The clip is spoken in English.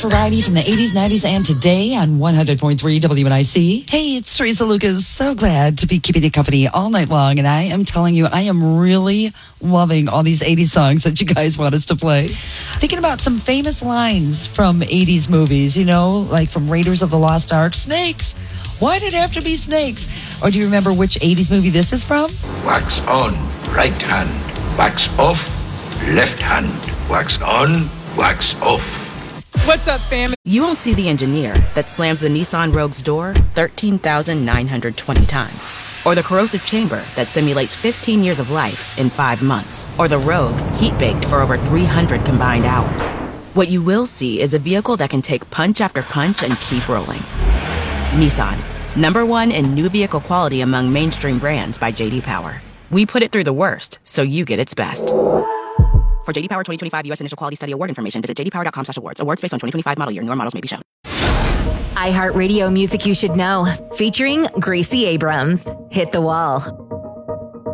variety from the 80s, 90s, and today on 100.3 WNIC. Hey, it's Teresa Lucas. So glad to be keeping you company all night long. And I am telling you, I am really loving all these 80s songs that you guys want us to play. Thinking about some famous lines from 80s movies, you know, like from Raiders of the Lost Ark, snakes. Why did it have to be snakes? Or do you remember which 80s movie this is from? Wax on, right hand. Wax off, left hand. Wax on, wax off. What's up, fam? You won't see the engineer that slams the Nissan Rogue's door 13,920 times. Or the corrosive chamber that simulates 15 years of life in 5 months. Or the Rogue heat-baked for over 300 combined hours. What you will see is a vehicle that can take punch after punch and keep rolling. Nissan, #1 in new vehicle quality among mainstream brands by J.D. Power. We put it through the worst, so you get its best. For J.D. Power 2025 U.S. Initial Quality Study Award information, visit jdpower.com/awards. Awards based on 2025 model year. Newer models may be shown. iHeartRadio Music You Should Know, featuring Gracie Abrams. Hit the Wall.